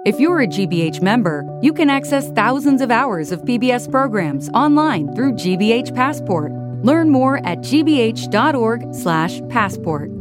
If you're a GBH member, you can access thousands of hours of PBS programs online through GBH Passport. Learn more at gbh.org/passport.